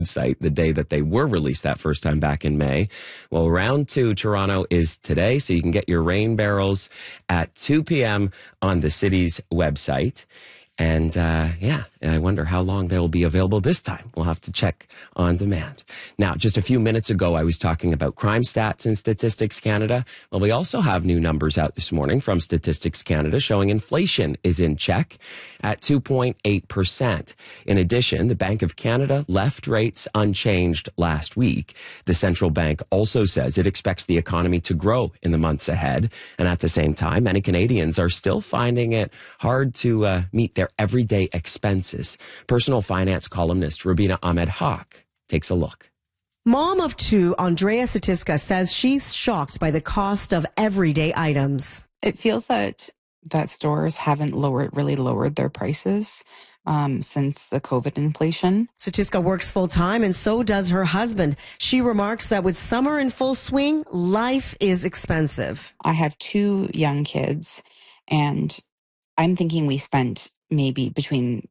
website the day that they were released that first time back in May. Well, round 2, Toronto, is today, so you can get your rain barrels at 2 p.m. on the city's website. And I wonder how long they will be available this time. We'll have to check on demand. Now, just a few minutes ago, I was talking about crime stats in Statistics Canada. Well, we also have new numbers out this morning from Statistics Canada showing inflation is in check at 2.8%. In addition, the Bank of Canada left rates unchanged last week. The central bank also says it expects the economy to grow in the months ahead. And at the same time, many Canadians are still finding it hard to meet their everyday expenses. Personal finance columnist Rubina Ahmed-Haq takes a look. Mom of 2, Andrea Satiska, says she's shocked by the cost of everyday items. It feels that stores haven't really lowered their prices since the COVID inflation. Satiska works full-time and so does her husband. She remarks that with summer in full swing, life is expensive. I have 2 young kids and I'm thinking we spent maybe between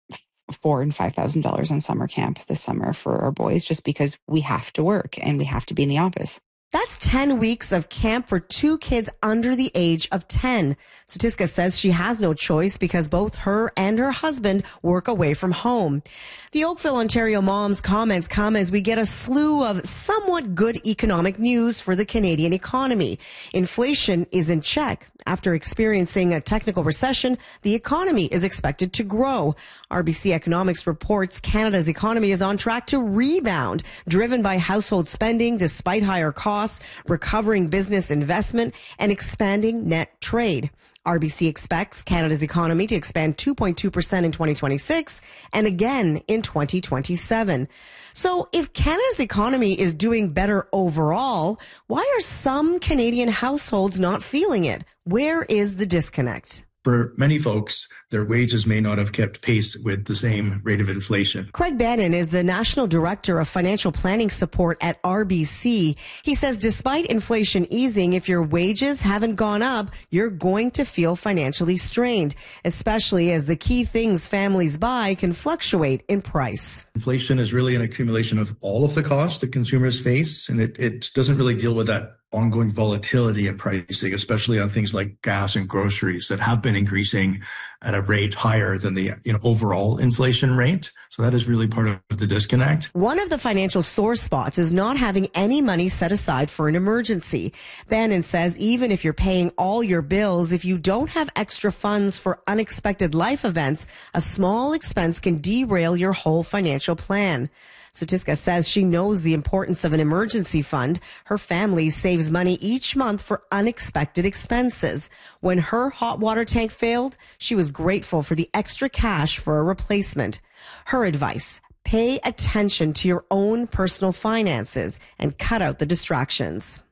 $4,000 and $5,000 on summer camp this summer for our boys, just because we have to work and we have to be in the office. That's 10 weeks of camp for 2 kids under the age of 10. Satiska says she has no choice because both her and her husband work away from home. The Oakville, Ontario mom's comments come as we get a slew of somewhat good economic news for the Canadian economy. Inflation is in check. After experiencing a technical recession, the economy is expected to grow. RBC Economics reports Canada's economy is on track to rebound, driven by household spending despite higher costs, recovering business investment, and expanding net trade. RBC expects Canada's economy to expand 2.2% in 2026 and again in 2027. So if Canada's economy is doing better overall, why are some Canadian households not feeling it? Where is the disconnect? For many folks, their wages may not have kept pace with the same rate of inflation. Craig Bannon is the National Director of Financial Planning Support at RBC. He says despite inflation easing, if your wages haven't gone up, you're going to feel financially strained, especially as the key things families buy can fluctuate in price. Inflation is really an accumulation of all of the costs that consumers face, and it doesn't really deal with that ongoing volatility in pricing, especially on things like gas and groceries that have been increasing at a rate higher than the overall inflation rate. So that is really part of the disconnect. One of the financial sore spots is not having any money set aside for an emergency. Bannon says even if you're paying all your bills, if you don't have extra funds for unexpected life events, a small expense can derail your whole financial plan. Satiska says she knows the importance of an emergency fund. Her family saves money each month for unexpected expenses. When her hot water tank failed, she was grateful for the extra cash for a replacement. Her advice: pay attention to your own personal finances and cut out the distractions.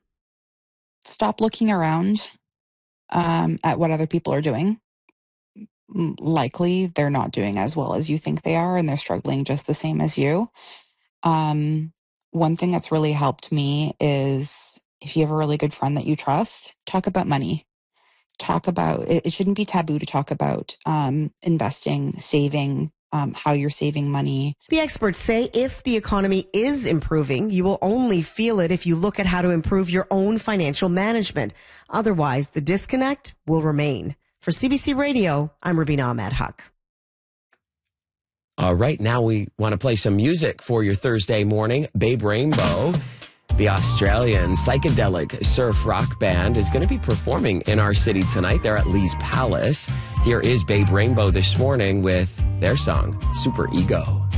Stop looking around at what other people are doing. Likely they're not doing as well as you think they are, and they're struggling just the same as you. One thing that's really helped me is if you have a really good friend that you trust, talk about money. Talk about it. It shouldn't be taboo to talk about investing, saving, how you're saving money. The experts say if the economy is improving, you will only feel it if you look at how to improve your own financial management. Otherwise, the disconnect will remain. For CBC Radio, I'm Rubina Ahmed-Haq. Right now, we want to play some music for your Thursday morning. Babe Rainbow, the Australian psychedelic surf rock band, is going to be performing in our city tonight. They're at Lee's Palace. Here is Babe Rainbow this morning with their song, Super Ego.